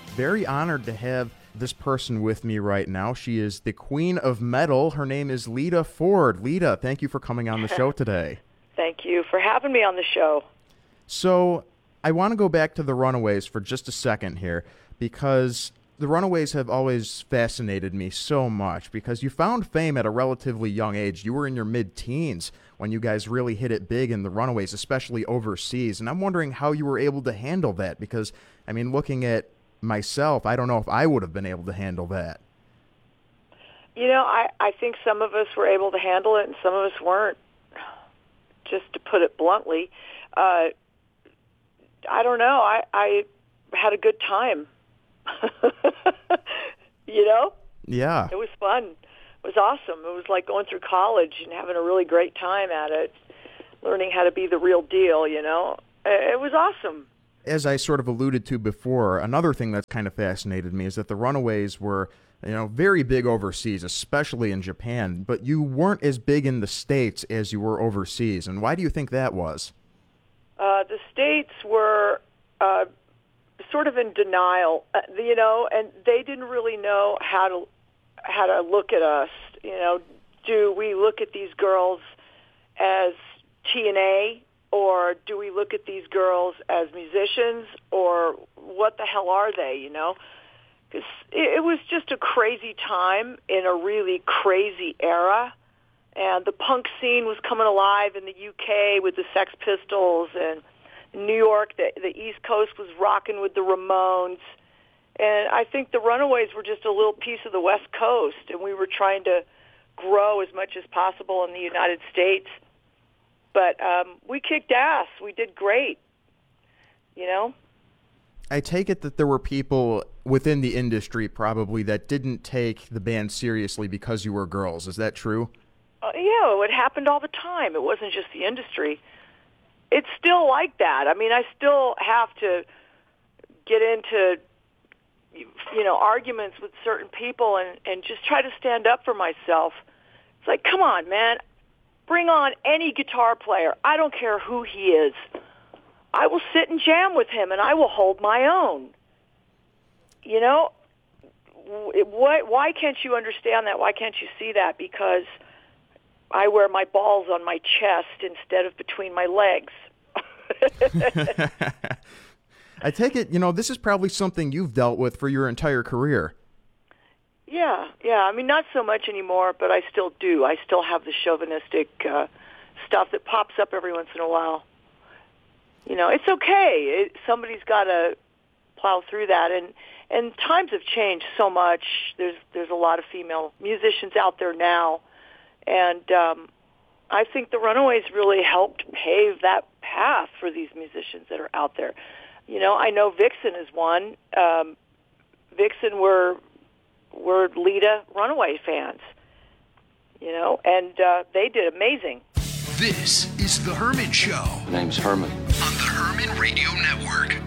very honored to have this person with me right now. She is the queen of metal. Her name is Lita Ford. Lita, thank you for coming on the show today. Thank you for having me on the show. So I want to go back to the Runaways for just a second here, because the Runaways have always fascinated me so much, because you found fame at a relatively young age. You were in your mid-teens when you guys really hit it big in the Runaways, especially overseas. And I'm wondering how you were able to handle that, because, I mean, looking at myself, I don't know if I would have been able to handle that. You know, I think some of us were able to handle it and some of us weren't, just to put it bluntly. I don't know. I had a good time. You know? Yeah. It was fun. It was awesome. It was like going through college and having a really great time at it, learning how to be the real deal, you know? It was awesome. As I sort of alluded to before, another thing that's kind of fascinated me is that the Runaways were, you know, very big overseas, especially in Japan, but you weren't as big in the States as you were overseas. And why do you think that was? The States were sort of in denial, you know, and they didn't really know how to look at us. You know, do we look at these girls as TNA, or do we look at these girls as musicians, or what the hell are they, you know? Because it was just a crazy time in a really crazy era, and the punk scene was coming alive in the UK with the Sex Pistols, and in New York, the East Coast was rocking with the Ramones. And I think the Runaways were just a little piece of the West Coast, and we were trying to grow as much as possible in the United States. But we kicked ass. We did great, you know? I take it that there were people within the industry probably that didn't take the band seriously because you were girls. Is that true? Yeah, it happened all the time. It wasn't just the industry. It's still like that. I mean, I still have to get into, you know, arguments with certain people and just try to stand up for myself. It's like, come on, man. Bring on any guitar player. I don't care who he is. I will sit and jam with him, and I will hold my own. You know, why can't you understand that? Why can't you see that? Because I wear my balls on my chest instead of between my legs. I take it, you know, this is probably something you've dealt with for your entire career. Yeah. I mean, not so much anymore, but I still do. I still have the chauvinistic stuff that pops up every once in a while. You know, it's okay. Somebody's got to plow through that, and times have changed so much. There's a lot of female musicians out there now, and I think the Runaways really helped pave that path for these musicians that are out there. You know, I know Vixen is one. Vixen were Lita Runaway fans, you know, and they did amazing. This is The Herman Show. My name's Herman. On the Herman Radio Network.